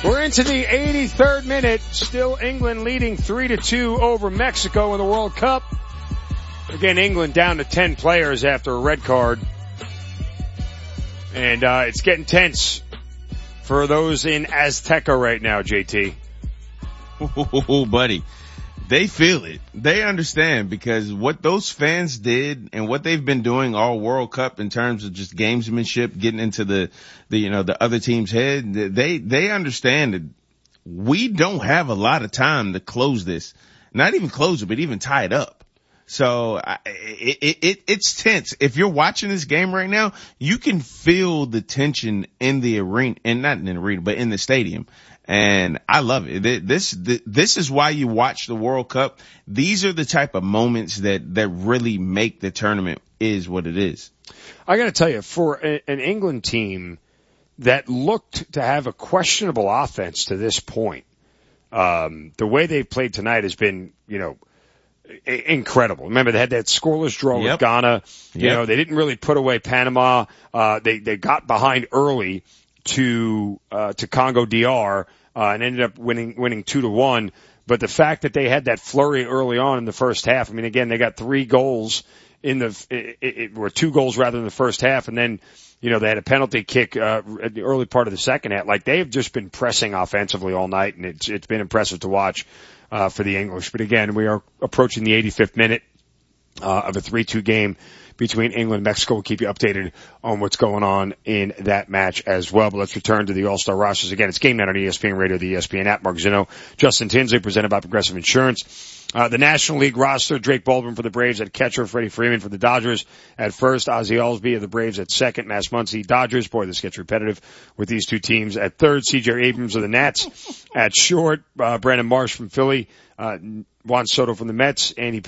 We're into the 83rd minute. Still England leading 3-2 over Mexico in the World Cup. Again, England down to 10 players after a red card. And it's getting tense for those in Azteca right now, JT. Oh, buddy. They feel it. They understand, because what those fans did and what they've been doing all World Cup in terms of just gamesmanship, getting into the other team's head, they understand that we don't have a lot of time to close this. Not even close it, but even tie it up. So it's tense. If you're watching this game right now, you can feel the tension in the arena, and not in the arena, but in the stadium. And I love it. This is why you watch the World Cup. These are the type of moments that really make the tournament is what it is. I got to tell you, for an England team that looked to have a questionable offense to this point, the way they've played tonight has been, incredible. Remember, they had that scoreless draw with Ghana. You know, they didn't really put away Panama. They got behind early to Congo DR, and ended up winning 2-1. But the fact that they had that flurry early on in the first half, I mean, again, they got 3 goals or 2 goals rather in the first half, and then, they had a penalty kick, at the early part of the second half. Like, they've just been pressing offensively all night, and it's been impressive to watch, for the English. But again, we are approaching the 85th minute, of a 3-2 game between England and Mexico. We'll keep you updated on what's going on in that match as well. But let's return to the All-Star rosters. Again, it's Game Night on ESPN Radio, the ESPN app. Mark Zinno, Justin Tinsley, presented by Progressive Insurance. The National League roster, Drake Baldwin for the Braves at catcher, Freddie Freeman for the Dodgers at first, Ozzie Albies of the Braves at second, Max Muncy, Dodgers. Boy, this gets repetitive with these two teams at third, C.J. Abrams of the Nats at short, Brandon Marsh from Philly, Juan Soto from the Mets, Andy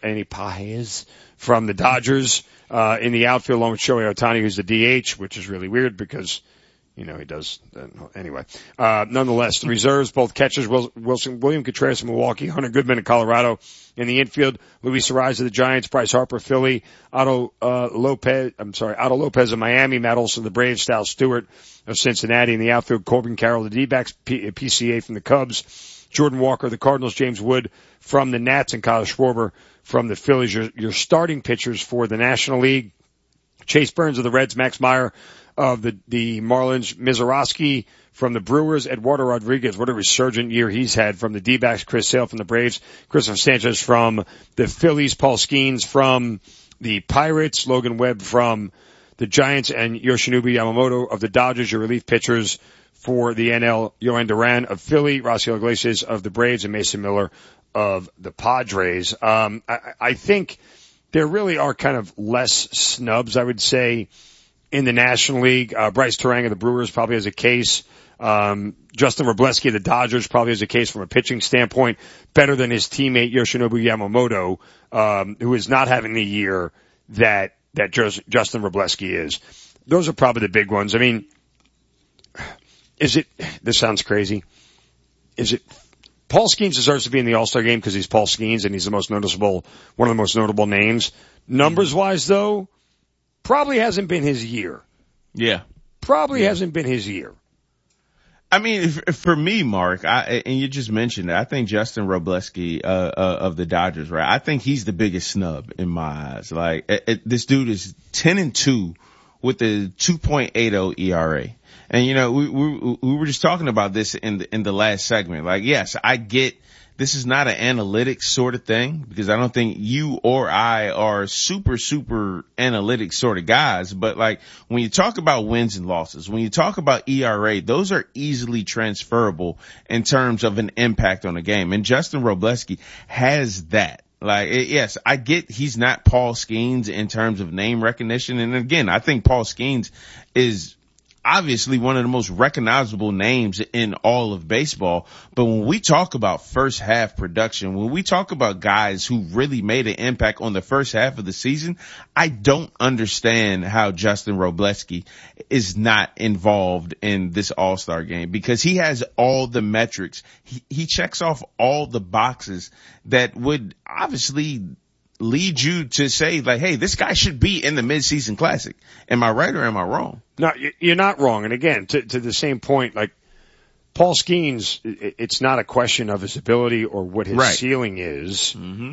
Paez from the Dodgers, in the outfield along with Shohei Ohtani, who's the DH, which is really weird because, he does, anyway. Nonetheless, the reserves, both catchers, William Contreras of Milwaukee, Hunter Goodman of Colorado. In the infield, Luis Arraez of the Giants, Bryce Harper, Philly, Otto Lopez of Miami, Matt Olson of the Braves, Stal Stewart of Cincinnati. In the outfield, Corbin Carroll of the D-backs, PCA from the Cubs, Jordan Walker of the Cardinals, James Wood from the Nats, and Kyle Schwarber from the Phillies. Your starting pitchers for the National League, Chase Burns of the Reds, Max Meyer of the Marlins, Mizorowski from the Brewers, Eduardo Rodriguez, what a resurgent year he's had from the D-backs, Chris Sale from the Braves, Christopher Sanchez from the Phillies, Paul Skeens from the Pirates, Logan Webb from the Giants, and Yoshinobu Yamamoto of the Dodgers. Your relief pitchers for the NL, Yohan Duran of Philly, Raciel Iglesias of the Braves, and Mason Miller of the Padres. I think there really are kind of less snubs, I would say, in the National League. Bryce Turang of the Brewers probably has a case. Justin Wrobleski of the Dodgers probably has a case from a pitching standpoint, better than his teammate Yoshinobu Yamamoto, who is not having the year that Justin Wrobleski is. Those are probably the big ones. I mean, this sounds crazy. Paul Skeens deserves to be in the All-Star game because he's Paul Skeens and he's one of the most notable names. Numbers-wise, though, probably hasn't been his year. Yeah. Hasn't been his year. I mean, for me, Mark, and you just mentioned it, I think Justin Wrobleski, of the Dodgers, right? I think he's the biggest snub in my eyes. Like, this dude is 10-2 with a 2.80 ERA. And we were just talking about this in the last segment. Like, yes, I get this is not an analytics sort of thing because I don't think you or I are super, super analytics sort of guys. But like when you talk about wins and losses, when you talk about ERA, those are easily transferable in terms of an impact on a game. And Justin Wrobleski has that. Like, yes, I get he's not Paul Skeens in terms of name recognition. And again, I think Paul Skeens is obviously one of the most recognizable names in all of baseball. But when we talk about first half production, when we talk about guys who really made an impact on the first half of the season, I don't understand how Justin Wrobleski is not involved in this All-Star game because he has all the metrics. He checks off all the boxes that would obviously lead you to say, like, hey, this guy should be in the midseason classic. Am I right or am I wrong? No, you're not wrong. And again, to the same point, like, Paul Skeens, it's not a question of his ability or what his ceiling is.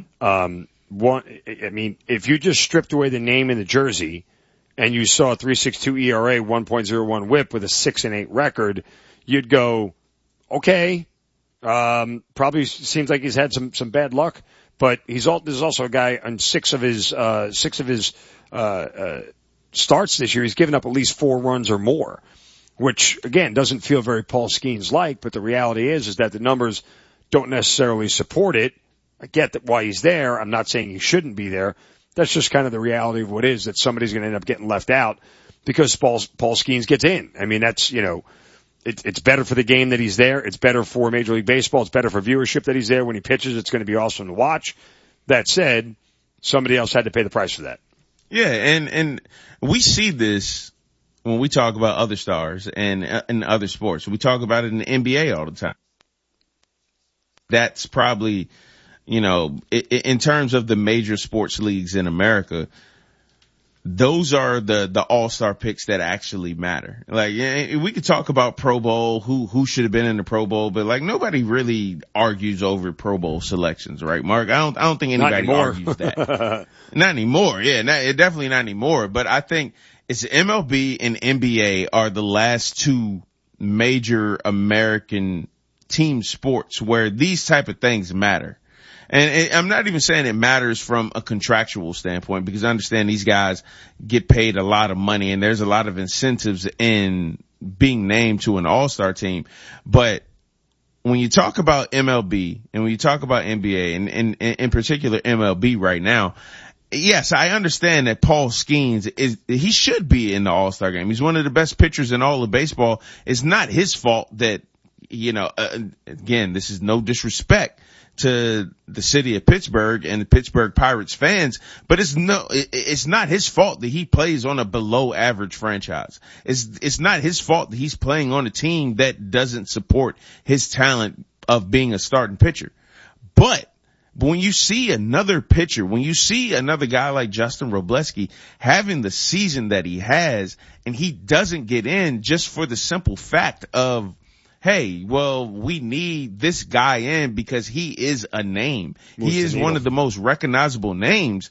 If you just stripped away the name and the jersey and you saw a 3.62 ERA, 1.01 whip with a 6-8 record, you'd go, okay, probably seems like he's had some bad luck, but there's also a guy on six of his starts this year. He's given up at least 4 runs or more, which again doesn't feel very Paul Skeens-like, but the reality is that the numbers don't necessarily support it. I get that why he's there. I'm not saying he shouldn't be there. That's just kind of the reality of what is, that somebody's going to end up getting left out because Paul Skeens gets in. I mean, that's, it's better for the game that he's there. It's better for Major League Baseball. It's better for viewership that he's there. When he pitches, it's going to be awesome to watch. That said, somebody else had to pay the price for that. Yeah, and we see this when we talk about other stars and in other sports. We talk about it in the NBA all the time. That's probably, in terms of the major sports leagues in America, those are the all-star picks that actually matter. Like, we could talk about Pro Bowl, who should have been in the Pro Bowl, but like nobody really argues over Pro Bowl selections, right, Mark? I don't think anybody argues that. Not anymore. Yeah, definitely not anymore. But I think it's MLB and NBA are the last two major American team sports where these type of things matter. And I'm not even saying it matters from a contractual standpoint, because I understand these guys get paid a lot of money and there's a lot of incentives in being named to an all-star team. But when you talk about MLB and when you talk about NBA and in particular MLB right now, yes, I understand that Paul Skeens he should be in the all-star game. He's one of the best pitchers in all of baseball. It's not his fault that, again, this is no disrespect to the city of Pittsburgh and the Pittsburgh Pirates fans, but it's not his fault that he plays on a below average franchise. It's not his fault that he's playing on a team that doesn't support his talent of being a starting pitcher. But when you see another pitcher, when you see another guy like Justin Robleski having the season that he has, and he doesn't get in just for the simple fact of, hey, well, we need this guy in because he is a name. He is one of the most recognizable names.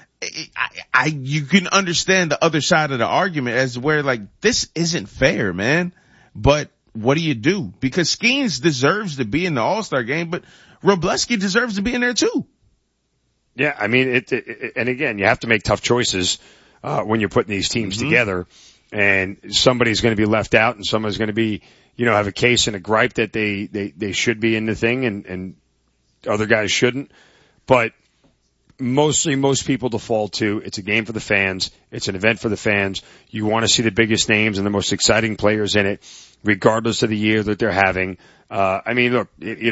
You can understand the other side of the argument as where, like, this isn't fair, man. But what do you do? Because Skeens deserves to be in the All-Star game, but Robleski deserves to be in there too. Yeah, I mean, and again, you have to make tough choices when you're putting these teams together, and somebody's going to be left out and somebody's going to be, have a case and a gripe that they should be in the thing and other guys shouldn't. But mostly most people default to, it's a game for the fans. It's an event for the fans. You want to see the biggest names and the most exciting players in it, regardless of the year that they're having. I mean, look,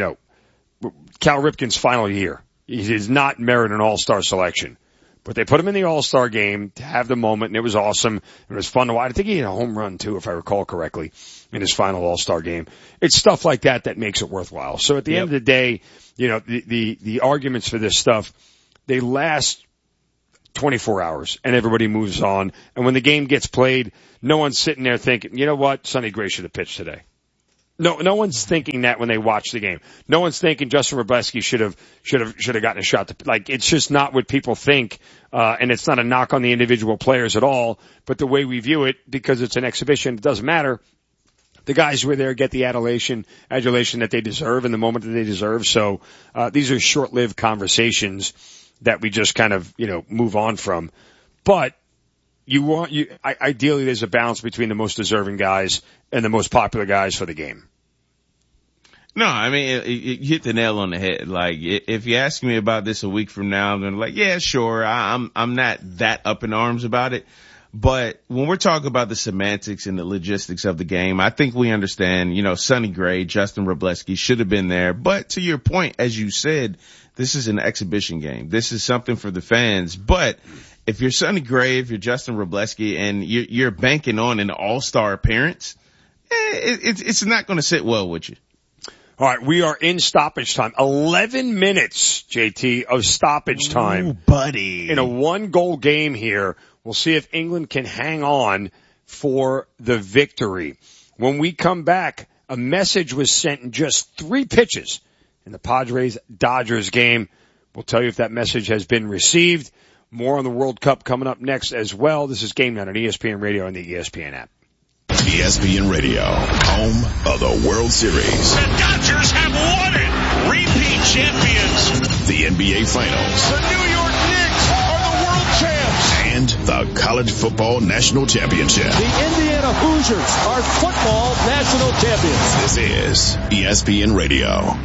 Cal Ripken's final year, he does not merit an all-star selection. But they put him in the all-star game to have the moment, and it was awesome. It was fun to watch. I think he had a home run, too, if I recall correctly, in his final all-star game. It's stuff like that that makes it worthwhile. So at the end of the day, the arguments for this stuff, they last 24 hours, and everybody moves on. And when the game gets played, no one's sitting there thinking, you know what, Sonny Gray should have pitched today. No one's thinking that when they watch the game. No one's thinking Justin Robleski should have gotten a shot. It's just not what people think, and it's not a knock on the individual players at all. But the way we view it, because it's an exhibition, it doesn't matter. The guys who are there get the adulation that they deserve in the moment that they deserve. So these are short-lived conversations that we just kind of move on from. But ideally there's a balance between the most deserving guys and the most popular guys for the game. No, I mean, you hit the nail on the head. Like, if you ask me about this a week from now, I'm going to be like, yeah, sure. I'm not that up in arms about it. But when we're talking about the semantics and the logistics of the game, I think we understand, Sonny Gray, Justin Robleski should have been there. But to your point, as you said, this is an exhibition game. This is something for the fans. But if you're Sonny Gray, if you're Justin Robleski, and you're banking on an all-star appearance, it's not going to sit well with you. All right, we are in stoppage time. 11 minutes, JT, of stoppage time. Ooh, buddy. In a 1-goal game here. We'll see if England can hang on for the victory. When we come back, A message was sent in just 3 pitches in the Padres-Dodgers game. We'll tell you if that message has been received. More on the World Cup coming up next as well. This is Game Night on ESPN Radio and the ESPN app. ESPN Radio, home of the World Series. The Dodgers have won it! Repeat champions! The NBA Finals. The New York Knicks are the world champs! And the College Football National Championship. The Indiana Hoosiers are football national champions. This is ESPN Radio.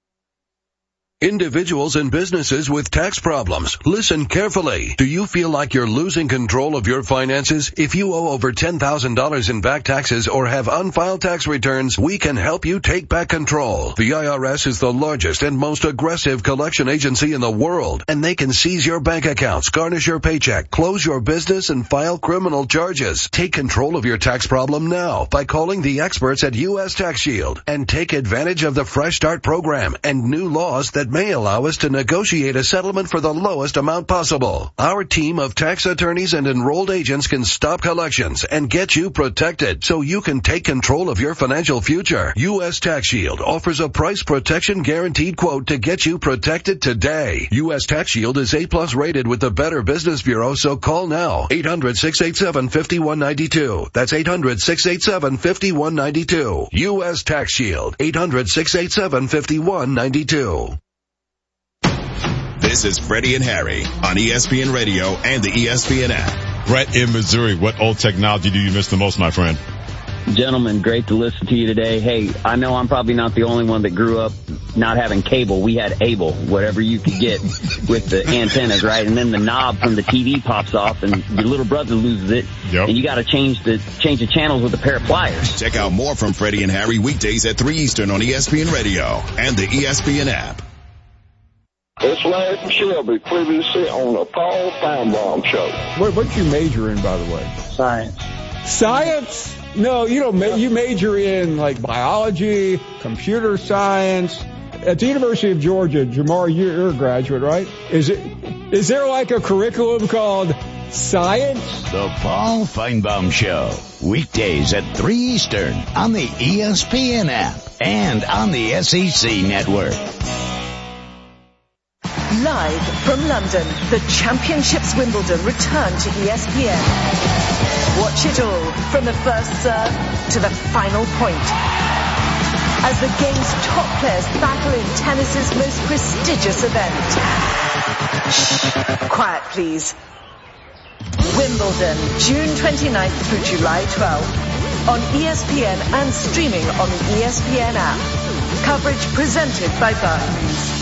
Individuals and businesses with tax problems, listen carefully. Do you feel like you're losing control of your finances? If you owe over $10,000 in back taxes or have unfiled tax returns, we can help you take back control. The IRS is the largest and most aggressive collection agency in the world, and they can seize your bank accounts, garnish your paycheck, close your business, and file criminal charges. Take control of your tax problem now by calling the experts at U.S. Tax Shield and take advantage of the Fresh Start program and new laws that may allow us to negotiate a settlement for the lowest amount possible. Our team of tax attorneys and enrolled agents can stop collections and get you protected so you can take control of your financial future. U.S. Tax Shield offers a price protection guaranteed quote to get you protected today. U.S. Tax Shield is A+ rated with the Better Business Bureau, so call now. 800-687-5192. That's 800-687-5192. U.S. Tax Shield. 800-687-5192. This is Freddie and Harry on ESPN Radio and the ESPN app. Brett in Missouri, what old technology do you miss the most, my friend? Gentlemen, great to listen to you today. Hey, I know I'm probably not the only one that grew up not having cable. We had Able, whatever you could get with the antennas, right? And then the knob from the TV pops off and your little brother loses it. Yep. And you got to change the channels with a pair of pliers. Check out more from Freddie and Harry weekdays at 3 Eastern on ESPN Radio and the ESPN app. It's Larry from Shelby, previously on the Paul Feinbaum Show. What'd you major in, by the way? Science. Science? No, you don't. You major in like biology, computer science. At the University of Georgia, Jamar, you're a graduate, right? Is there like a curriculum called science? The Paul Feinbaum Show, weekdays at 3 Eastern on the ESPN app and on the SEC network. Live from London, the Championships Wimbledon return to ESPN. Watch it all from the first serve to the final point, as the game's top players battle in tennis's most prestigious event. Shh, quiet please. Wimbledon, June 29th through July 12th, on ESPN and streaming on the ESPN app. Coverage presented by Barclays.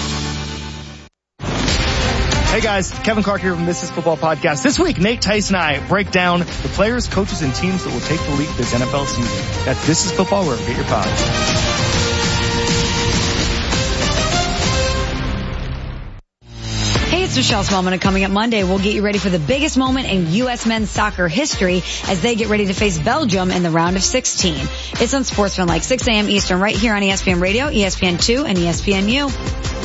Hey guys, Kevin Clark here from This Is Football Podcast. This week, Nate Tice and I break down the players, coaches, and teams that will take the league this NFL season. That's This Is Football, wherever you get your pods. Hey, it's Michelle Smallman, and coming up Monday, we'll get you ready for the biggest moment in U.S. men's soccer history as they get ready to face Belgium in the round of 16. It's on Sportsman like 6 a.m. Eastern right here on ESPN Radio, ESPN2, and ESPNU.